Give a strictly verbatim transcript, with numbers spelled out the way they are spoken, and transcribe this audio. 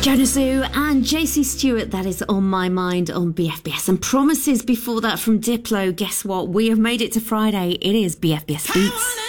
Jonas Zoo and J C Stewart, that is On My Mind on B F B S. And promises before that from Diplo. Guess what? We have made it to Friday. It is B F B S Beats.